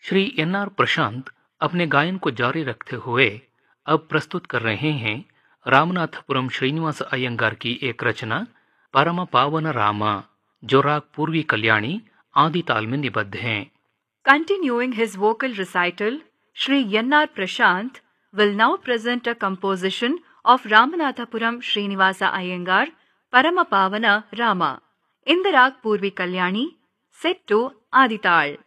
Shri NR. प्रशांत अपने गायन को जारी रखते हुए अब प्रस्तुत कर रहे हैं रामनाथपुरम श्रीनिवास अयंगार की एक रचना परम पावन रामा, जो राग पूर्वी कल्याणी आदि ताल में निबद्ध हैं। Continuing his vocal recital, Sri N.R. Prashant will now present a composition of Ramanathapuram Srinivasa Iyengar, Paramapavana Rama, in the rag Purvi Kalyani, set to Adital.